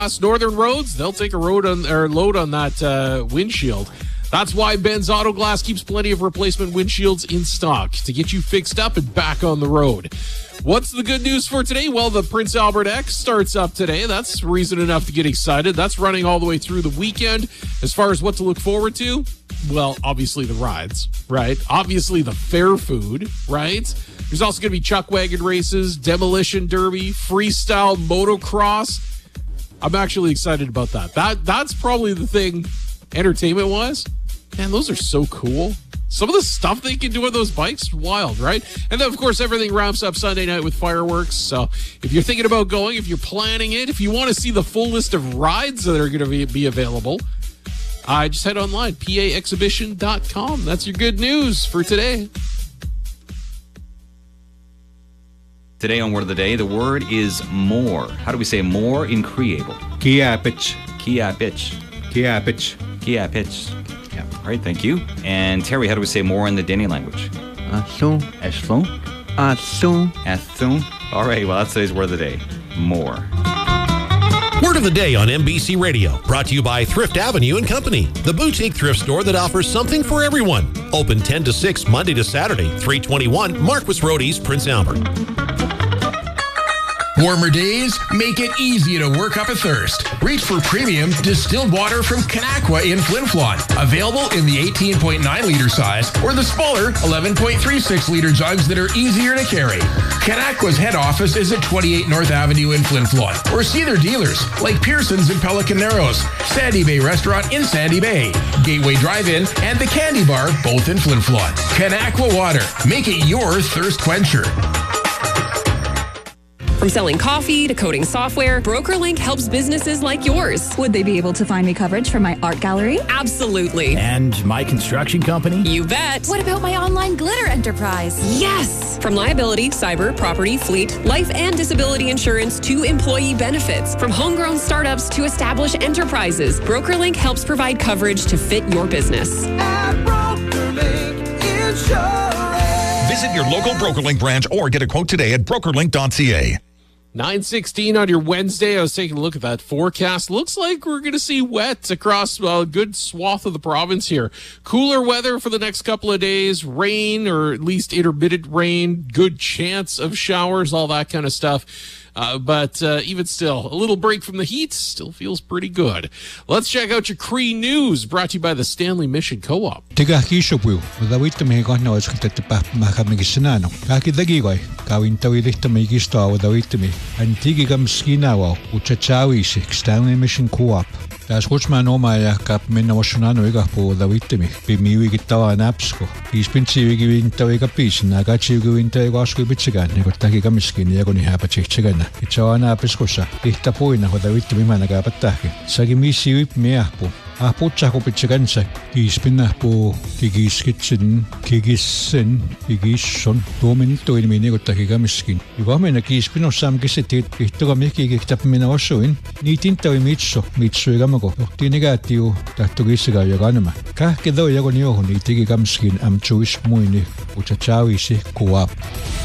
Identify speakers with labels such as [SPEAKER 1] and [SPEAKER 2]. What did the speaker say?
[SPEAKER 1] Northern roads, they'll take a load on that windshield. That's why Ben's Auto Glass keeps plenty of replacement windshields in stock to get you fixed up and back on the road. What's the good news for today? Well, the Prince Albert X starts up today. That's reason enough to get excited. That's running all the way through the weekend. As far as what to look forward to, well, obviously the rides, right? Obviously the fair food, right? There's also going to be chuck wagon races, demolition derby, freestyle motocross. I'm actually excited about that. That's probably the thing entertainment-wise. Man, those are so cool. Some of the stuff they can do on those bikes, wild, right? And then, of course, everything wraps up Sunday night with fireworks. So if you're thinking about going, if you're planning it, if you want to see the full list of rides that are going to be available, just head online, paexhibition.com. That's your good news for today.
[SPEAKER 2] Today on Word of the Day, the word is more. How do we say more in Creable?
[SPEAKER 3] Kiapich.
[SPEAKER 2] Kiapich.
[SPEAKER 3] Kiapich.
[SPEAKER 2] Kiapich. Yeah. All right, thank you. And Terry, how do we say more in the Dene language?
[SPEAKER 4] Athun.
[SPEAKER 2] Ashflon?
[SPEAKER 4] Athun.
[SPEAKER 2] Athun. All right, well, that's today's Word of the Day. More.
[SPEAKER 5] Word of the Day on MBC Radio, brought to you by Thrift Avenue and Company, the boutique thrift store that offers something for everyone. Open 10 to 6 Monday to Saturday, 321 Marquis Road East, Prince Albert.
[SPEAKER 6] Warmer days make it easy to work up a thirst. Reach for premium distilled water from Kanakwa in Flin Flon. Available in the 18.9-liter size or the smaller 11.36-liter jugs that are easier to carry. Kanakwa's head office is at 28 North Avenue in Flin Flon. Or see their dealers like Pearson's in Pelican Narrows, Sandy Bay Restaurant in Sandy Bay, Gateway Drive-In, and the Candy Bar, both in Flin Flon. Kanakwa Water. Make it your thirst quencher.
[SPEAKER 7] From selling coffee to coding software, BrokerLink helps businesses like yours.
[SPEAKER 8] Would they be able to find me coverage for my art gallery?
[SPEAKER 7] Absolutely.
[SPEAKER 9] And my construction company?
[SPEAKER 7] You bet.
[SPEAKER 8] What about my online glitter enterprise?
[SPEAKER 7] Yes! From liability, cyber, property, fleet, life and disability insurance to employee benefits. From homegrown startups to established enterprises, BrokerLink helps provide coverage to fit your business.
[SPEAKER 10] At BrokerLink Insurance.
[SPEAKER 11] Visit your local BrokerLink branch or get a quote today at brokerlink.ca.
[SPEAKER 1] 9:16 on your Wednesday. I was taking a look at that forecast. Looks like we're going to see wet across a good swath of the province here. Cooler weather for the next couple of days. Rain, or at least intermittent rain. Good chance of showers, all that kind of stuff. But even still, a little break from the heat still feels pretty good. Let's check out your Cree News, brought to you by the Stanley Mission Co-op.
[SPEAKER 3] Stanley Mission Co-op. Taas kutsmaan oma ja kap mennä vosunano ikahpuu davittimi. Pimiuiki tawa napsko. Piispintsiuiki vintaviika piisina. Katsiuiki vintaviika askui pitsikään. Niin täki kamiskin ja kun ihäpä tsihtsikänä. Itse on napiskossa. Ihtä puina kun davittimi mä näkääpä tähki. Saki missi yipmi ahpuu. Ahpuutsaako pitsikäänsä. Piispinnahpuu kikiskitsin. Kikissen. Kikisson. Tuomin toimi niin kun täki kamiskin. Joka mennä kiispinossaan kisetit. Ihtoka mihkikihtäpä minä osuin. Niitin tavi mitso. Mitso ikamako. Johti negatiu. Tahto kissikaa joka enemmän. Kähke toi joku niohun. Niitiki kamiskin. Amtsuis muini. Utsa tsaavisi kuvaap.